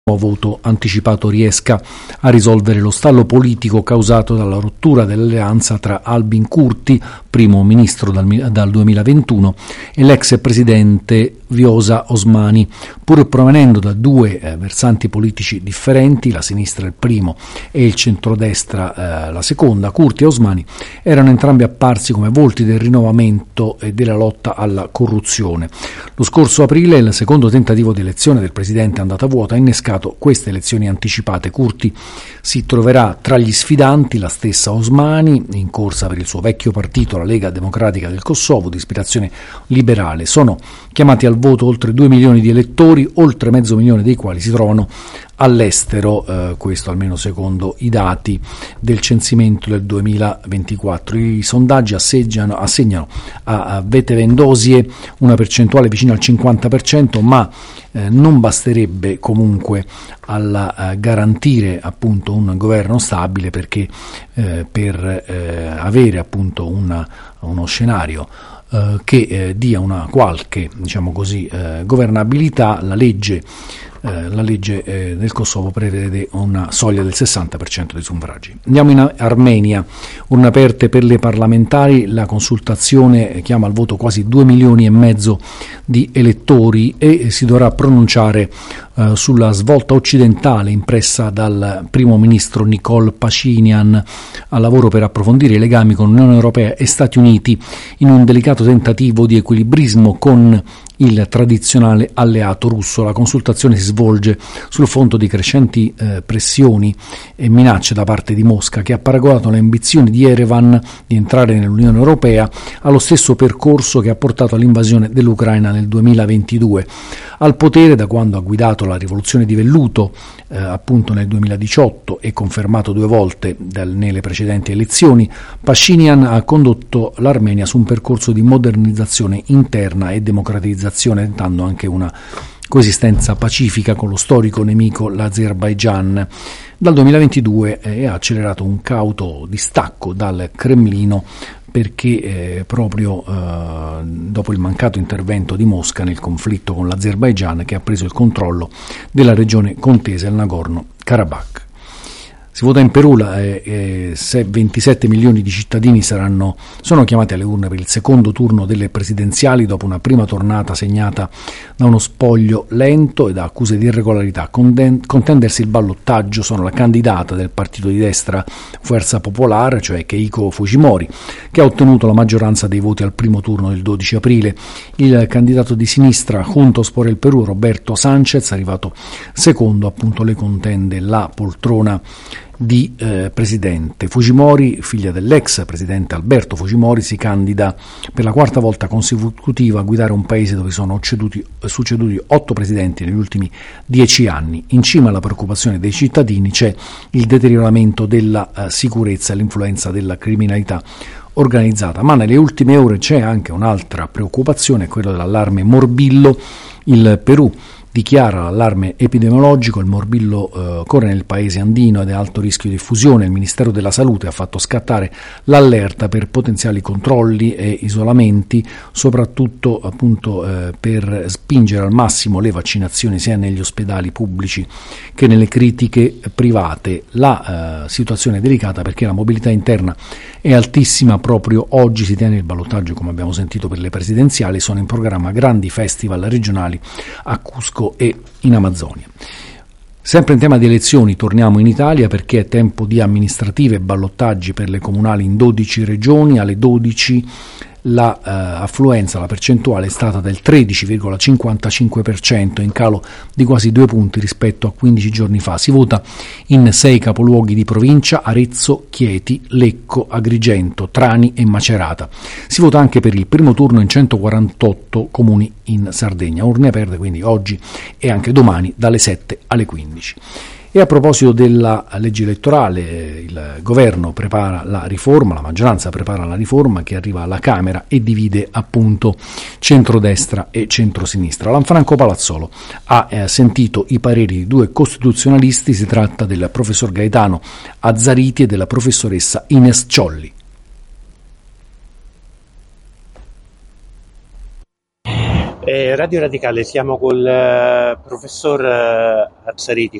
voto anticipato riesca a risolvere lo stallo politico causato dalla rottura dell'alleanza tra Albin Kurti, primo ministro dal 2021, e l'ex presidente Vjosa Osmani. Pur provenendo da due versanti politici differenti, la sinistra il primo e il centrodestra la seconda, Kurti e Osmani erano entrambi apparsi come volti del rinnovamento e della lotta alla corruzione. Lo scorso aprile il secondo tentativo di elezione del presidente andata a vuoto ha innescato queste elezioni anticipate. Kurti si troverà tra gli sfidanti la stessa Osmani, in corsa per il suo vecchio partito, la Lega Democratica del Kosovo, di ispirazione liberale. Sono chiamati al voto oltre 2 milioni di elettori, oltre mezzo milione dei quali si trovano all'estero, questo almeno secondo i dati del censimento del 2024. I sondaggi assegnano a Vete Vendosie una percentuale vicina al 50%, ma non basterebbe comunque a garantire appunto un governo stabile, perché per avere appunto uno scenario che dia una qualche, diciamo così, governabilità, la legge del Kosovo prevede una soglia del 60% dei suffragi. Andiamo in Armenia, urne aperte per le parlamentari, la consultazione chiama al voto quasi 2 milioni e mezzo di elettori e si dovrà pronunciare sulla svolta occidentale impressa dal primo ministro Nikol Pashinyan al lavoro per approfondire i legami con l'Unione Europea e Stati Uniti in un delicato tentativo di equilibrismo con il tradizionale alleato russo. La consultazione si svolge sul fronte di crescenti pressioni e minacce da parte di Mosca, che ha paragonato le ambizioni di Yerevan di entrare nell'Unione Europea allo stesso percorso che ha portato all'invasione dell'Ucraina nel 2022. Al potere da quando ha guidato la rivoluzione di velluto appunto nel 2018 e confermato 2 volte nelle precedenti elezioni, Pashinyan ha condotto l'Armenia su un percorso di modernizzazione interna e democratizzazione, tentando anche una coesistenza pacifica con lo storico nemico l'Azerbaigian. Dal 2022 ha accelerato un cauto distacco dal Cremlino, perché proprio dopo il mancato intervento di Mosca nel conflitto con l'Azerbaigian, che ha preso il controllo della regione contesa, il Nagorno-Karabakh. Si vota in Perù, 27 milioni di cittadini sono chiamati alle urne per il secondo turno delle presidenziali dopo una prima tornata segnata da uno spoglio lento e da accuse di irregolarità. Contendersi il ballottaggio sono la candidata del partito di destra Fuerza Popular, cioè Keiko Fujimori, che ha ottenuto la maggioranza dei voti al primo turno del 12 aprile. Il candidato di sinistra Juntos por el Perú, Roberto Sánchez, arrivato secondo, appunto le contende la poltrona di presidente. Fujimori, figlia dell'ex presidente Alberto Fujimori, si candida per la 4ª volta consecutiva a guidare un paese dove sono succeduti 8 presidenti negli ultimi 10 anni. In cima alla preoccupazione dei cittadini c'è il deterioramento della sicurezza e l'influenza della criminalità organizzata, ma nelle ultime ore c'è anche un'altra preoccupazione, quella dell'allarme morbillo. Il Perù dichiara l'allarme epidemiologico, il morbillo corre nel paese andino ed è alto rischio di diffusione. Il Ministero della Salute ha fatto scattare l'allerta per potenziali controlli e isolamenti, soprattutto appunto per spingere al massimo le vaccinazioni sia negli ospedali pubblici che nelle cliniche private. La situazione è delicata perché la mobilità interna è altissima. Proprio oggi si tiene il ballottaggio, come abbiamo sentito, per le presidenziali. Sono in programma grandi festival regionali a Cusco e in Amazzonia. Sempre in tema di elezioni torniamo in Italia, perché è tempo di amministrative e ballottaggi per le comunali in 12 regioni. Alle 12 la affluenza, la percentuale è stata del 13,55%, in calo di quasi 2 punti rispetto a 15 giorni fa. Si vota in 6 capoluoghi di provincia: Arezzo, Chieti, Lecco, Agrigento, Trani e Macerata. Si vota anche per il primo turno in 148 comuni in Sardegna. Urne aperte quindi oggi e anche domani dalle 7 alle 15. E a proposito della legge elettorale, il governo prepara la riforma, la maggioranza prepara la riforma che arriva alla Camera e divide appunto centrodestra e centrosinistra. Lanfranco Palazzolo ha sentito i pareri di 2 costituzionalisti. Si tratta del professor Gaetano Azzariti e della professoressa Ines Ciolli. Radio Radicale, siamo col professor Azzariti.